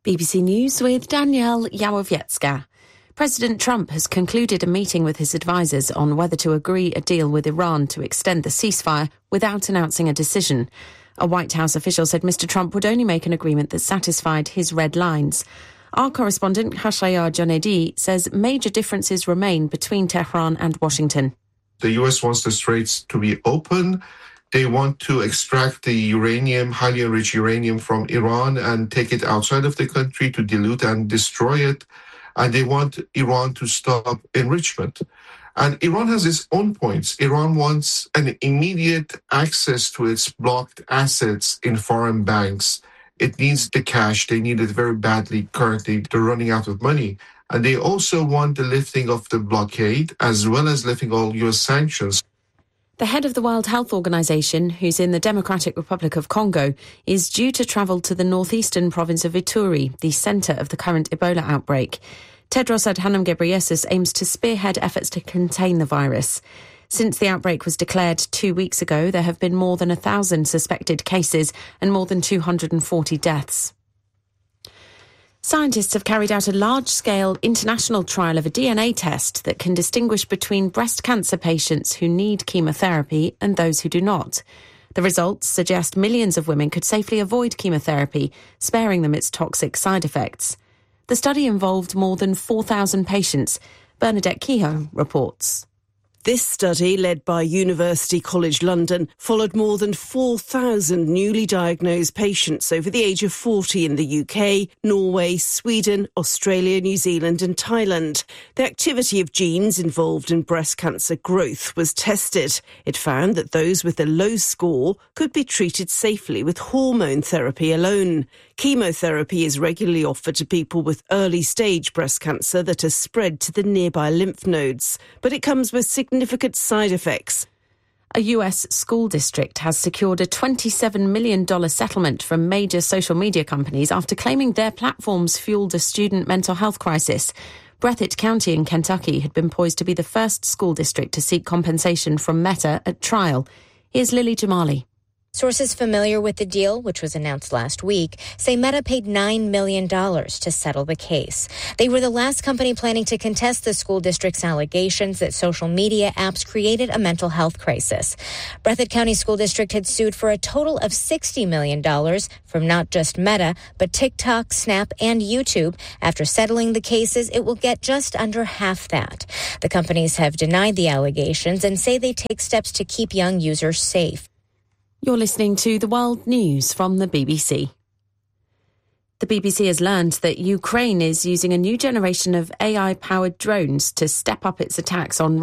BBC News with Danielle Yawowiecka. President Trump has concluded a meeting with his advisers on whether to agree a deal with Iran to extend the ceasefire without announcing a decision. A White House official said Mr. Trump would only make an agreement that satisfied his red lines. Our correspondent, Khashayar Janedi, says major differences remain between Tehran and Washington. The U.S. wants the straits to be open. They want to extract the uranium, highly enriched uranium from Iran and take it outside of the country to dilute and destroy it. And they want Iran to stop enrichment. And Iran has its own points. Iran wants an immediate access to its blocked assets in foreign banks. It needs the cash. They need it very badly currently. They're running out of money. And they also want the lifting of the blockade as well as lifting all U.S. sanctions. The head of the World Health Organization, who's in the Democratic Republic of Congo, is due to travel to the northeastern province of Ituri, the centre of the current Ebola outbreak. Tedros Adhanom Ghebreyesus aims to spearhead efforts to contain the virus. Since the outbreak was declared 2 weeks ago, there have been more than 1,000 suspected cases and more than 240 deaths. Scientists have carried out a large-scale international trial of a DNA test that can distinguish between breast cancer patients who need chemotherapy and those who do not. The results suggest millions of women could safely avoid chemotherapy, sparing them its toxic side effects. The study involved more than 4,000 patients. Bernadette Kehoe reports. This study, led by University College London, followed more than 4,000 newly diagnosed patients over the age of 40 in the UK, Norway, Sweden, Australia, New Zealand and Thailand. The activity of genes involved in breast cancer growth was tested. It found that those with a low score could be treated safely with hormone therapy alone. Chemotherapy is regularly offered to people with early-stage breast cancer that has spread to the nearby lymph nodes, but it comes with significant side effects. A US school district has secured a $27 million settlement from major social media companies after claiming their platforms fueled a student mental health crisis. Breathitt County in Kentucky had been poised to be the first school district to seek compensation from Meta at trial. Here's Lily Jamali. Sources familiar with the deal, which was announced last week, say Meta paid $9 million to settle the case. They were the last company planning to contest the school district's allegations that social media apps created a mental health crisis. Breathitt County School District had sued for a total of $60 million from not just Meta, but TikTok, Snap, and YouTube. After settling the cases, it will get just under half that. The companies have denied the allegations and say they take steps to keep young users safe. You're listening to the World News from the BBC. The BBC has learned that Ukraine is using a new generation of AI-powered drones to step up its attacks on